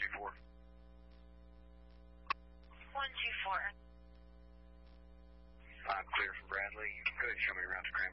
124. 124. I'm clear from Bradley. Go ahead and show me around to Grand